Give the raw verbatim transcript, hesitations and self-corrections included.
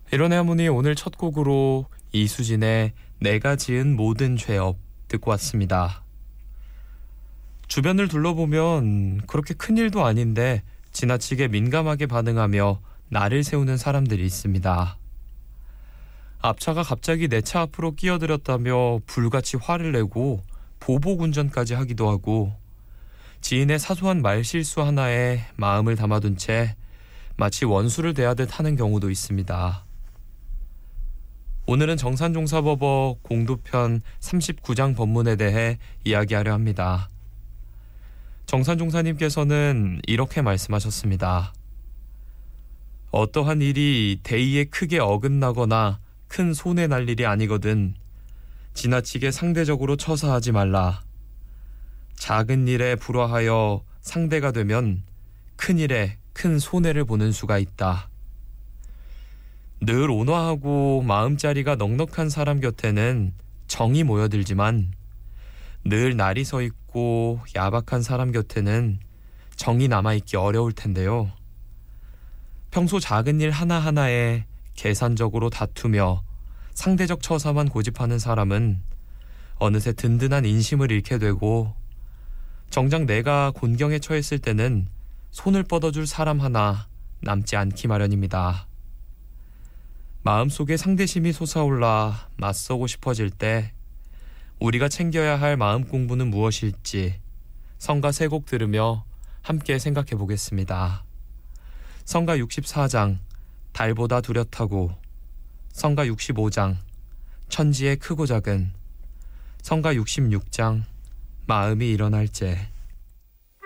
이런 애어머니 오늘 첫 곡으로 이수진의 내가 지은 모든 죄업 듣고 왔습니다. 주변을 둘러보면 그렇게 큰일도 아닌데 지나치게 민감하게 반응하며 나를 세우는 사람들이 있습니다. 앞차가 갑자기 내 차 앞으로 끼어들었다며 불같이 화를 내고 보복 운전까지 하기도 하고 지인의 사소한 말실수 하나에 마음을 담아둔 채 마치 원수를 대하듯 하는 경우도 있습니다. 오늘은 정산종사법어 공도편 삼십구 장 법문에 대해 이야기하려 합니다. 정산종사님께서는 이렇게 말씀하셨습니다. 어떠한 일이 대의에 크게 어긋나거나 큰 손해 날 일이 아니거든 지나치게 상대적으로 처사하지 말라. 작은 일에 불화하여 상대가 되면 큰 일에 큰 손해를 보는 수가 있다. 늘 온화하고 마음자리가 넉넉한 사람 곁에는 정이 모여들지만 늘 날이 서 있고 야박한 사람 곁에는 정이 남아있기 어려울 텐데요. 평소 작은 일 하나하나에 계산적으로 다투며 상대적 처사만 고집하는 사람은 어느새 든든한 인심을 잃게 되고 정작 내가 곤경에 처했을 때는 손을 뻗어줄 사람 하나 남지 않기 마련입니다. 마음속에 상대심이 솟아올라 맞서고 싶어질 때 우리가 챙겨야 할 마음 공부는 무엇일지 성가 세 곡 들으며 함께 생각해 보겠습니다. 성가 육십사 장 달보다 뚜렷하고, 성가 육십오 장 천지의 크고 작은, 성가 육십육 장 마음이 일어날 때.